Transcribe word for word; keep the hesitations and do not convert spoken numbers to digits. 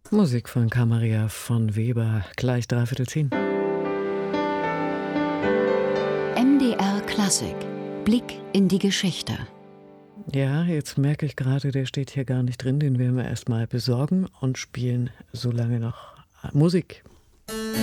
Musik von Karl-Maria von Weber, gleich dreiviertel zehn. M D R Klassik. Blick in die Geschichte. Ja, jetzt merke ich gerade, der steht hier gar nicht drin. Den werden wir erstmal besorgen und spielen so lange noch Musik.